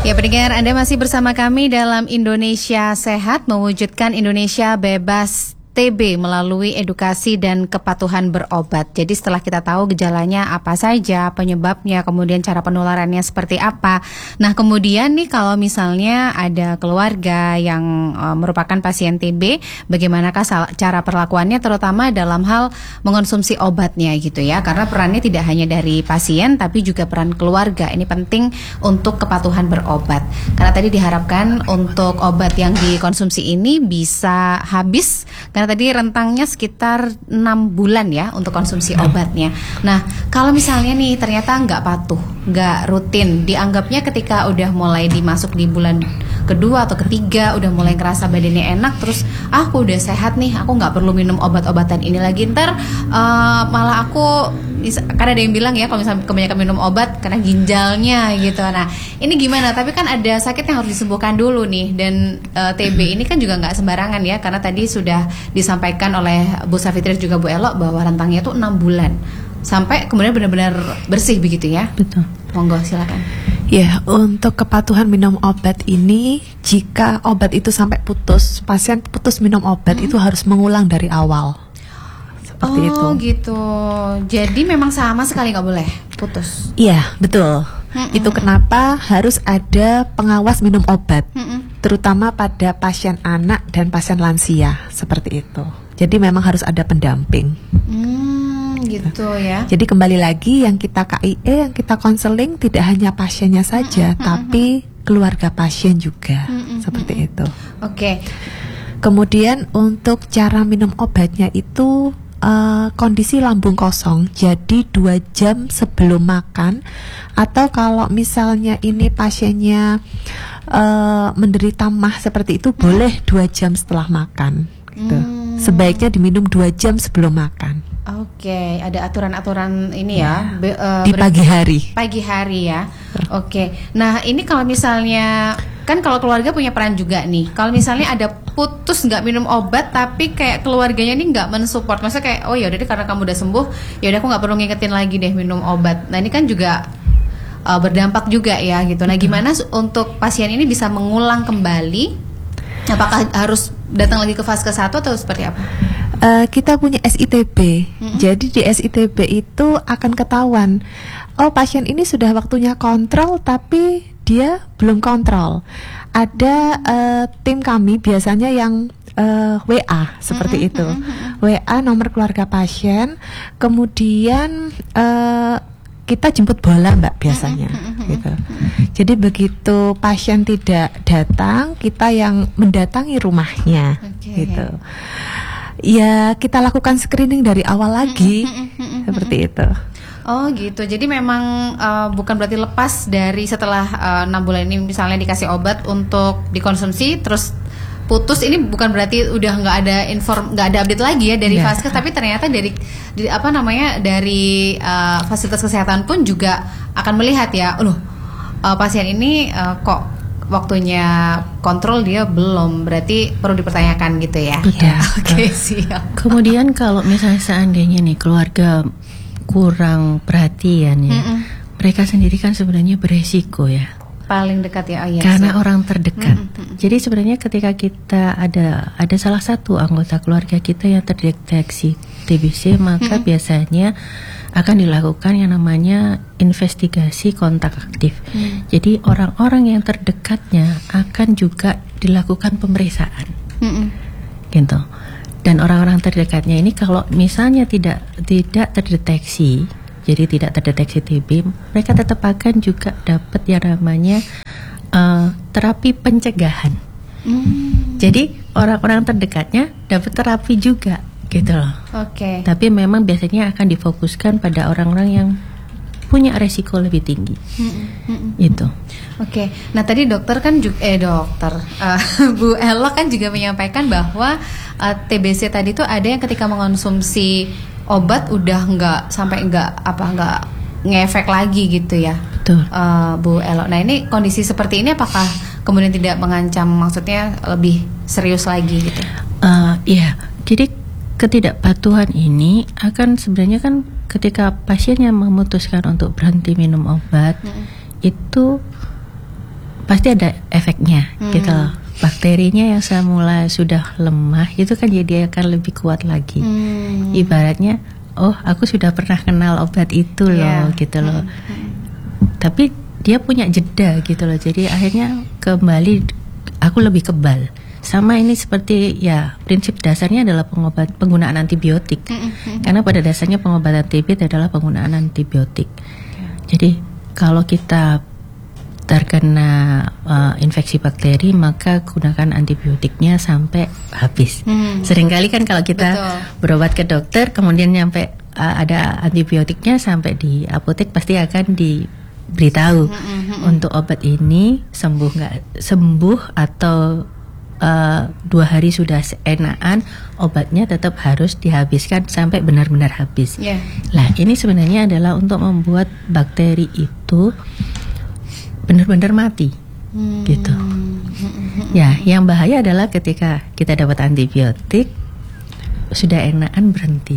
Ya, pendengar, Anda masih bersama kami dalam Indonesia Sehat, mewujudkan Indonesia bebas TB melalui edukasi dan kepatuhan berobat. Jadi setelah kita tahu gejalanya apa saja, penyebabnya, kemudian cara penularannya seperti apa. Nah, kemudian nih kalau misalnya ada keluarga yang merupakan pasien TB, bagaimanakah cara perlakuannya terutama dalam hal mengonsumsi obatnya gitu ya. Karena perannya tidak hanya dari pasien tapi juga peran keluarga. Ini penting untuk kepatuhan berobat. Karena tadi diharapkan untuk obat yang dikonsumsi ini bisa habis, karena tadi rentangnya sekitar 6 bulan ya untuk konsumsi obatnya. Nah, kalau misalnya nih ternyata nggak patuh, nggak rutin, dianggapnya ketika udah mulai dimasuk di bulan kedua atau ketiga, udah mulai ngerasa badannya enak, terus aku udah sehat nih, aku nggak perlu minum obat-obatan ini lagi, ntar malah aku, karena ada yang bilang ya kalau misalnya kebanyakan minum obat karena ginjalnya gitu. Nah, ini gimana? Tapi kan ada sakit yang harus disembuhkan dulu nih, dan TB ini kan juga nggak sembarangan ya, karena tadi sudah disampaikan oleh Bu Safitri juga Bu Elo bahwa rentangnya itu 6 bulan sampai kemudian benar-benar bersih begitu ya. Betul. Monggo silakan. Ya, untuk kepatuhan minum obat ini, jika obat itu sampai putus, pasien putus minum obat itu harus mengulang dari awal. Seperti itu. Oh gitu. Jadi memang sama sekali nggak boleh putus. Iya, betul. Itu kenapa harus ada pengawas minum obat, terutama pada pasien anak dan pasien lansia, seperti itu. Jadi memang harus ada pendamping. Gitu ya. Jadi kembali lagi yang kita KIE, yang kita konseling tidak hanya pasiennya saja, tapi keluarga pasien juga, seperti itu. Oke. Kemudian untuk cara minum obatnya itu kondisi lambung kosong, jadi 2 jam sebelum makan, atau kalau misalnya ini pasiennya menderita MAH seperti itu, boleh 2 jam setelah makan gitu. Sebaiknya diminum 2 jam sebelum makan. Oke, ada aturan-aturan ini ya, di pagi hari. Pagi hari ya. Oke. Nah, ini kalau misalnya kan kalau keluarga punya peran juga nih. Kalau misalnya ada putus nggak minum obat tapi kayak keluarganya ini nggak mensupport, maksudnya kayak oh ya udah deh karena kamu udah sembuh, ya udah aku nggak perlu ngingetin lagi deh minum obat. Nah, ini kan juga berdampak juga ya gitu. Nah, gimana untuk pasien ini bisa mengulang kembali? Apakah harus datang lagi ke fase ke-1 atau seperti apa? Kita punya SITB. Jadi di SITB itu akan ketahuan, oh pasien ini sudah waktunya kontrol tapi dia belum kontrol. Ada tim kami biasanya yang WA seperti itu. WA nomor keluarga pasien, kemudian kita jemput bola Mbak biasanya gitu. Jadi begitu pasien tidak datang, kita yang mendatangi rumahnya gitu. Ya kita lakukan screening dari awal lagi seperti itu. Oh gitu, jadi memang bukan berarti lepas dari setelah 6 bulan ini misalnya dikasih obat untuk dikonsumsi terus putus, ini bukan berarti udah nggak ada update lagi ya dari Vaskes, tapi ternyata dari fasilitas kesehatan pun juga akan melihat ya, pasien ini kok waktunya kontrol dia belum, berarti perlu dipertanyakan gitu ya. Iya. Oke, siap. Kemudian kalau misalnya seandainya nih keluarga kurang perhatian ya, mereka sendiri kan sebenarnya beresiko ya. Paling dekat ya, karena orang terdekat. Jadi sebenarnya ketika kita ada salah satu anggota keluarga kita yang terdeteksi TBC, maka biasanya akan dilakukan yang namanya investigasi kontak aktif. Jadi orang-orang yang terdekatnya akan juga dilakukan pemeriksaan, gitu. Dan orang-orang terdekatnya ini kalau misalnya tidak terdeteksi, jadi tidak terdeteksi TB, mereka tetap akan juga dapat yang namanya terapi pencegahan. Jadi orang-orang terdekatnya dapat terapi juga, gitu loh. Oke. Tapi memang biasanya akan difokuskan pada orang-orang yang punya resiko lebih tinggi. Itu. Oke. Nah tadi dokter kan juga Bu Elo kan juga menyampaikan bahwa TBC tadi itu ada yang ketika mengonsumsi obat udah nggak ngefek lagi gitu ya. Betul. Bu Elo. Nah ini kondisi seperti ini apakah kemudian tidak mengancam, maksudnya lebih serius lagi gitu? Iya. Jadi ketidakpatuhan ini akan sebenarnya kan ketika pasien yang memutuskan untuk berhenti minum obat itu pasti ada efeknya gitu. Bakterinya yang semula sudah lemah itu kan jadi akan lebih kuat lagi. Ibaratnya, oh aku sudah pernah kenal obat itu loh gitu loh. Tapi dia punya jeda gitu loh. Jadi akhirnya kembali aku lebih kebal. Sama ini seperti ya prinsip dasarnya adalah penggunaan antibiotik. Karena pada dasarnya pengobatan TB adalah penggunaan antibiotik. Jadi kalau kita terkena infeksi bakteri, maka gunakan antibiotiknya sampai habis. Seringkali kan kalau kita berobat ke dokter kemudian nyampe ada antibiotiknya, sampai di apotek pasti akan diberitahu untuk obat ini sembuh nggak sembuh, atau 2 hari sudah enakan, obatnya tetap harus dihabiskan sampai benar-benar habis. Nah ini sebenarnya adalah untuk membuat bakteri itu benar-benar mati, gitu. Ya, yang bahaya adalah ketika kita dapat antibiotik sudah enakan berhenti.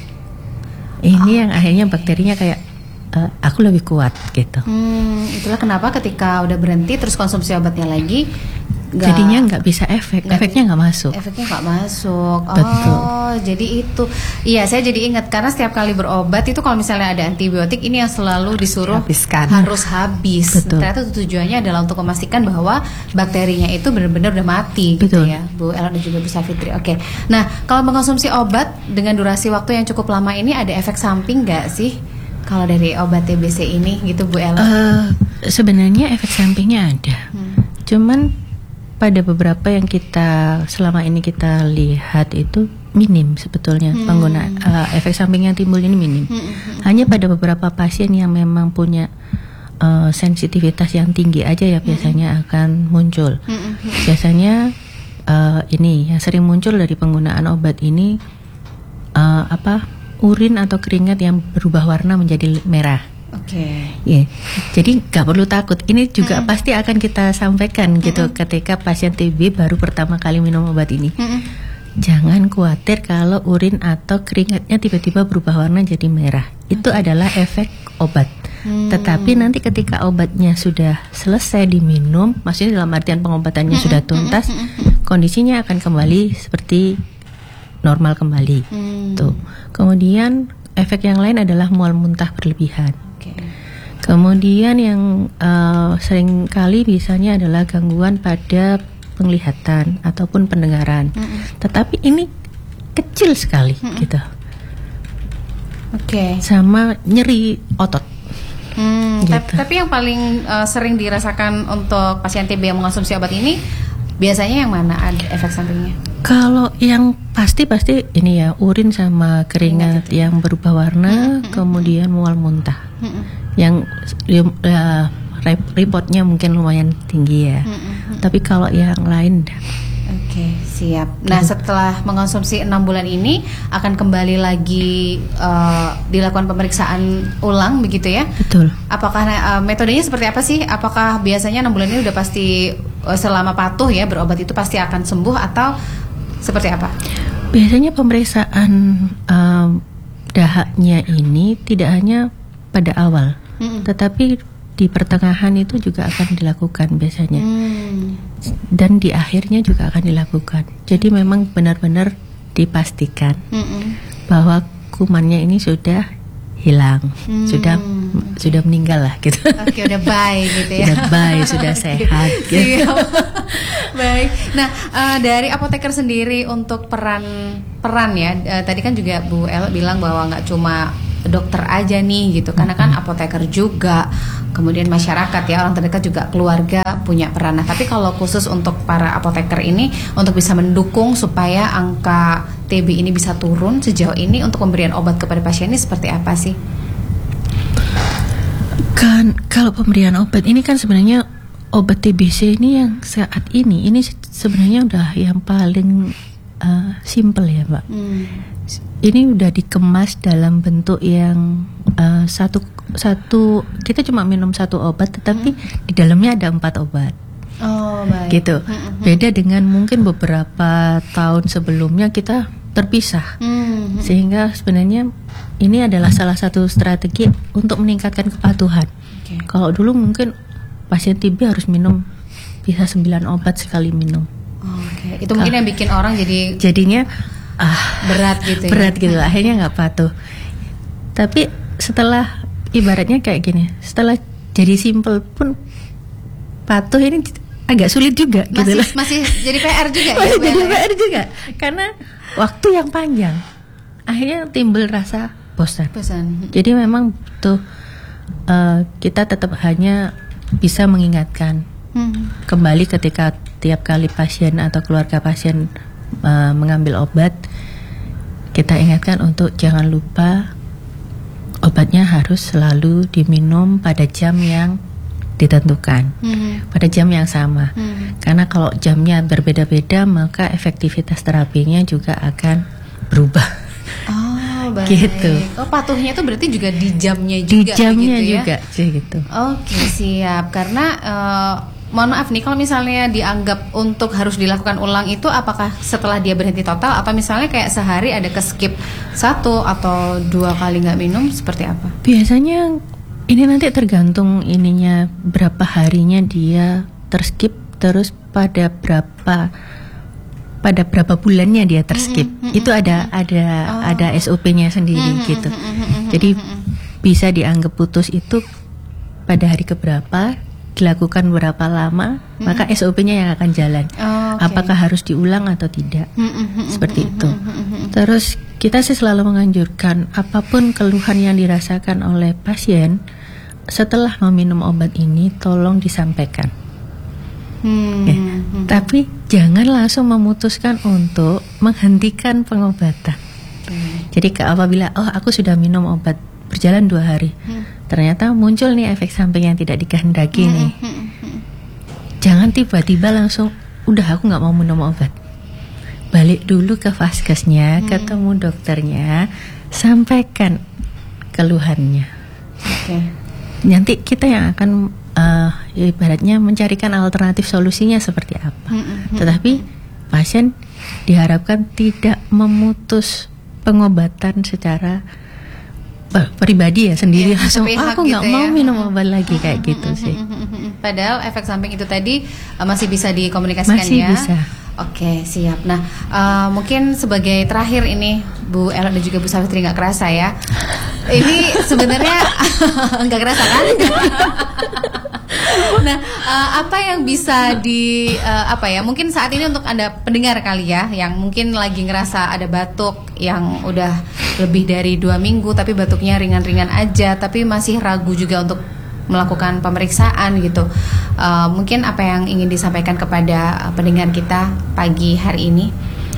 Ini yang akhirnya bakterinya kayak aku lebih kuat, gitu. Itulah kenapa ketika udah berhenti terus konsumsi obatnya lagi, jadinya nggak bisa efeknya nggak masuk. Efeknya nggak masuk. Betul. Oh, jadi itu. Iya, saya jadi ingat karena setiap kali berobat itu kalau misalnya ada antibiotik ini yang selalu disuruh harus habis. Betul. Ternyata tujuannya adalah untuk memastikan bahwa bakterinya itu benar-benar udah mati. Betul. Gitu ya, Bu Ella dan juga Bu Safitri. Oke. Nah, kalau mengkonsumsi obat dengan durasi waktu yang cukup lama ini ada efek samping nggak sih? Kalau dari obat TBC ini gitu Bu Ella? Sebenarnya efek sampingnya ada. Cuman pada beberapa yang kita selama ini kita lihat itu minim sebetulnya penggunaan efek samping yang timbul ini minim. Hanya pada beberapa pasien yang memang punya sensitivitas yang tinggi aja ya biasanya akan muncul. Biasanya ini yang sering muncul dari penggunaan obat ini urin atau keringat yang berubah warna menjadi merah. Jadi nggak perlu takut. Ini juga pasti akan kita sampaikan gitu ketika pasien TB baru pertama kali minum obat ini. Jangan khawatir kalau urin atau keringatnya tiba-tiba berubah warna jadi merah. Itu adalah efek obat. Tetapi nanti ketika obatnya sudah selesai diminum, maksudnya dalam artian pengobatannya sudah tuntas, kondisinya akan kembali seperti normal kembali. Tuh. Kemudian efek yang lain adalah mual muntah berlebihan. Kemudian yang sering kali biasanya adalah gangguan pada penglihatan ataupun pendengaran. Tetapi ini kecil sekali gitu. Sama nyeri otot. Gitu. Tapi yang paling sering dirasakan untuk pasien TB yang mengonsumsi obat ini biasanya yang mana ada efek sampingnya? Kalau yang pasti ini ya urin sama keringat yang berubah warna, kemudian mual muntah. Yang reportnya mungkin lumayan tinggi ya. Tapi kalau yang lain siap. Nah, setelah mengonsumsi 6 bulan ini akan kembali lagi dilakukan pemeriksaan ulang begitu ya? Betul. Apakah metodenya seperti apa sih? Apakah biasanya 6 bulan ini udah pasti selama patuh ya berobat itu pasti akan sembuh atau seperti apa? Biasanya pemeriksaan dahaknya ini tidak hanya pada awal, tetapi di pertengahan itu juga akan dilakukan biasanya, dan di akhirnya juga akan dilakukan. Jadi memang benar-benar dipastikan bahwa kumannya ini sudah hilang, sudah meninggal lah gitu. Udah bye gitu ya. Sudah sehat. Gitu. Baik. Nah, dari apoteker sendiri untuk peran ya. Tadi kan juga Bu El bilang bahwa nggak cuma dokter aja nih gitu, karena kan apoteker juga, kemudian masyarakat ya, orang terdekat juga keluarga punya peran. Nah, tapi kalau khusus untuk para apoteker ini untuk bisa mendukung supaya angka TB ini bisa turun sejauh ini untuk pemberian obat kepada pasien ini seperti apa sih? Kan kalau pemberian obat ini kan sebenarnya obat TBC ini yang saat ini sebenarnya udah yang paling simple ya Mbak. Ini udah dikemas dalam bentuk yang satu kita cuma minum satu obat, tetapi di dalamnya ada 4 obat. Oh, baik. Gitu. Beda dengan mungkin beberapa tahun sebelumnya kita terpisah. Sehingga sebenarnya ini adalah salah satu strategi untuk meningkatkan kepatuhan. Kalau dulu mungkin pasien TB harus minum bisa 9 obat sekali minum. Oke. Itu mungkin yang bikin orang jadinya berat gitu. Berat gitu. Akhirnya nggak patuh. Tapi setelah ibaratnya kayak gini, setelah jadi simple pun patuh ini agak sulit juga gitu loh. Masih jadi PR juga masih jadi PR juga karena waktu yang panjang. Akhirnya timbul rasa bosan. Jadi memang butuh kita tetap hanya bisa mengingatkan kembali ketika tiap kali pasien atau keluarga pasien mengambil obat, kita ingatkan untuk jangan lupa obatnya harus selalu diminum pada jam yang ditentukan, pada jam yang sama. Karena kalau jamnya berbeda-beda, maka efektivitas terapinya juga akan berubah. Oh, baik. Gitu. Oh, patuhnya itu berarti juga di jamnya juga. Di jamnya gitu juga, ya? Gitu. Oke, siap. Karena mohon maaf nih, kalau misalnya dianggap untuk harus dilakukan ulang itu apakah setelah dia berhenti total atau misalnya kayak sehari ada keskip 1 atau 2 kali nggak minum, seperti apa? Biasanya ini nanti tergantung ininya berapa harinya dia terskip, terus pada berapa bulannya dia terskip. Itu ada SOP-nya sendiri gitu. Jadi bisa dianggap putus itu pada hari keberapa, dilakukan berapa lama, maka SOP-nya yang akan jalan. Apakah harus diulang atau tidak, seperti itu. Terus kita sih selalu menganjurkan apapun keluhan yang dirasakan oleh pasien setelah meminum obat ini, tolong disampaikan. Tapi jangan langsung memutuskan untuk menghentikan pengobatan. Jadi apabila aku sudah minum obat berjalan 2 hari, ternyata muncul nih efek samping yang tidak dikehendaki nih. Jangan tiba-tiba langsung udah aku nggak mau minum obat. Balik dulu ke vaskesnya, ketemu dokternya, sampaikan keluhannya. Nanti kita yang akan ibaratnya mencarikan alternatif solusinya seperti apa. Tetapi pasien diharapkan tidak memutus pengobatan secara pribadi ya sendiri, langsung aku nggak mau minum obat lagi kayak gitu sih. Padahal efek samping itu tadi masih bisa dikomunikasikan. Masih bisa. Oke, siap. Nah, mungkin sebagai terakhir ini Bu Ella dan juga Bu Safitri, nggak kerasa ya. Ini sebenarnya nggak kerasa kan? Nah, apa yang bisa mungkin saat ini untuk Anda pendengar kali ya, yang mungkin lagi ngerasa ada batuk yang udah lebih dari 2 minggu tapi batuknya ringan-ringan aja, tapi masih ragu juga untuk melakukan pemeriksaan gitu. Mungkin apa yang ingin disampaikan kepada pendengar kita pagi hari ini?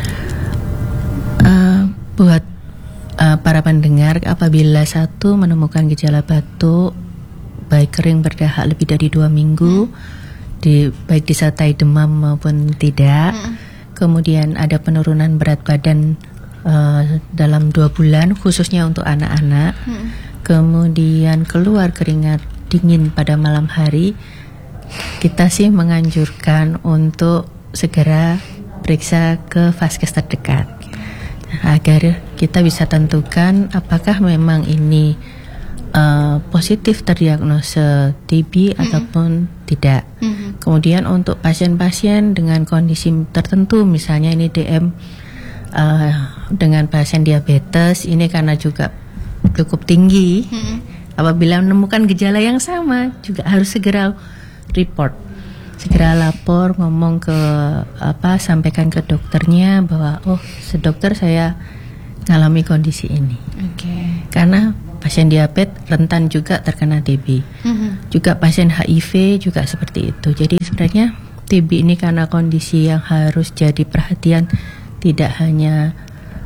Buat para pendengar, apabila menemukan gejala batuk baik kering berdahak lebih dari 2 minggu, baik disertai demam maupun tidak, kemudian ada penurunan berat badan dalam 2 bulan khususnya untuk anak-anak, kemudian keluar keringat dingin pada malam hari, kita sih menganjurkan untuk segera periksa ke vaskes terdekat agar kita bisa tentukan apakah memang ini positif terdiagnosa TB ataupun tidak. Kemudian untuk pasien-pasien dengan kondisi tertentu, misalnya ini DM dengan pasien diabetes, ini karena juga cukup tinggi. Apabila menemukan gejala yang sama, juga harus segera report, segera lapor, ngomong ke sampaikan ke dokternya bahwa dokter saya ngalami kondisi ini. Karena pasien diabetes rentan juga terkena TB. Juga pasien HIV juga seperti itu. Jadi sebenarnya TB ini karena kondisi yang harus jadi perhatian tidak hanya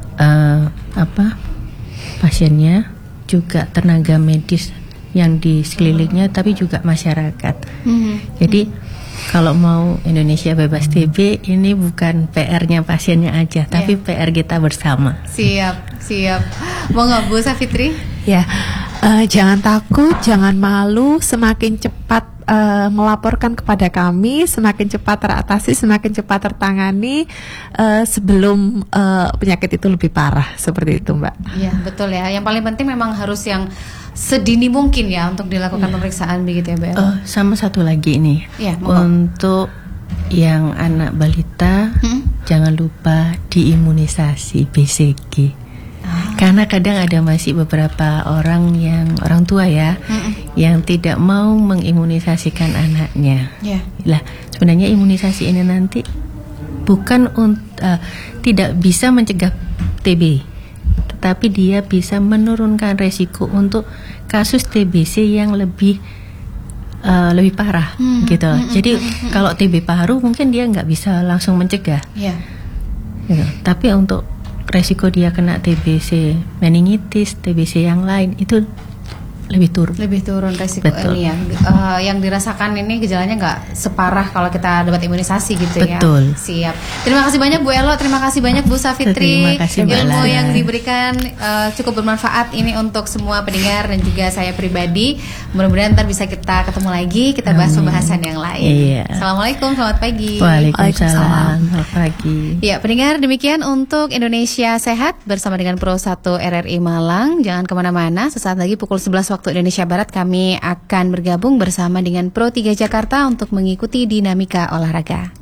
pasiennya, juga tenaga medis yang di sekelilingnya, tapi juga masyarakat. Jadi kalau mau Indonesia bebas TB, ini bukan PR-nya pasiennya aja, tapi PR kita bersama. Siap. Monggo Bu Safitri. Ya, jangan takut, jangan malu, semakin cepat melaporkan kepada kami, semakin cepat teratasi, semakin cepat tertangani sebelum penyakit itu lebih parah, seperti itu, Mbak. Iya, betul ya. Yang paling penting memang harus yang sedini mungkin ya untuk dilakukan pemeriksaan begitu ya Bu Elo? Sama satu lagi nih, untuk yang anak balita jangan lupa diimunisasi BCG. Karena kadang ada masih beberapa orang tua ya yang tidak mau mengimunisasikan anaknya. Lah, sebenarnya imunisasi ini nanti bukan tidak bisa mencegah TB, tetapi dia bisa menurunkan resiko untuk kasus TBC yang lebih parah gitu. Jadi kalau TB paru mungkin dia nggak bisa langsung mencegah. Gitu. Tapi untuk resiko dia kena TBC meningitis, TBC yang lain itu lebih turun resiko ini ya. Yang dirasakan ini gejalanya nggak separah kalau kita dapat imunisasi gitu ya. Betul. Siap. Terima kasih banyak Bu Elo, terima kasih banyak Bu Safitri. Terima kasih, ilmu yang diberikan cukup bermanfaat ini untuk semua pendengar dan juga saya pribadi. Mudah-mudahan ntar bisa kita ketemu lagi, kita bahas pembahasan yang lain. Iya. Assalamualaikum, selamat pagi. Waalaikumsalam, selamat pagi. Ya, pendengar, demikian untuk Indonesia Sehat bersama dengan Pro 1 RRI Malang. Jangan kemana-mana, sesaat lagi pukul 11 waktu Indonesia Barat kami akan bergabung bersama dengan Pro 3 Jakarta untuk mengikuti dinamika olahraga.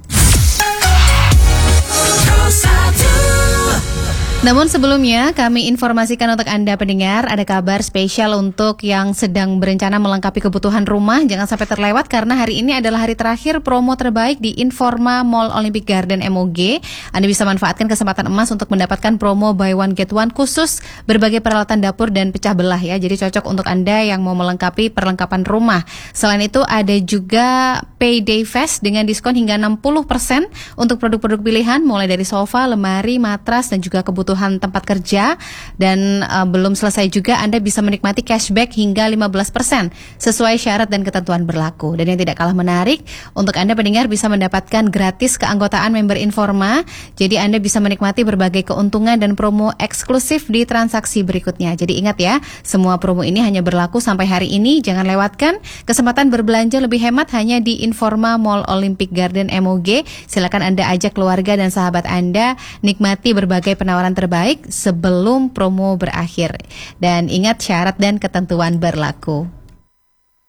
Namun sebelumnya kami informasikan untuk Anda pendengar ada kabar spesial untuk yang sedang berencana melengkapi kebutuhan rumah. Jangan sampai terlewat karena hari ini adalah hari terakhir promo terbaik di Informa Mall Olympic Garden MOG. Anda bisa manfaatkan kesempatan emas untuk mendapatkan promo buy one get one khusus berbagai peralatan dapur dan pecah belah ya. Jadi cocok untuk Anda yang mau melengkapi perlengkapan rumah. Selain itu ada juga Payday Fest dengan diskon hingga 60% untuk produk-produk pilihan mulai dari sofa, lemari, matras dan juga kebutuhan tempat kerja. Dan belum selesai juga, Anda bisa menikmati cashback hingga 15% sesuai syarat dan ketentuan berlaku. Dan yang tidak kalah menarik, untuk Anda pendengar bisa mendapatkan gratis keanggotaan member Informa. Jadi Anda bisa menikmati berbagai keuntungan dan promo eksklusif di transaksi berikutnya. Jadi ingat ya, semua promo ini hanya berlaku sampai hari ini. Jangan lewatkan kesempatan berbelanja lebih hemat hanya di Informa Mall Olympic Garden MOG. Silakan Anda ajak keluarga dan sahabat Anda nikmati berbagai penawaran terbaik sebelum promo berakhir. Dan ingat syarat dan ketentuan berlaku.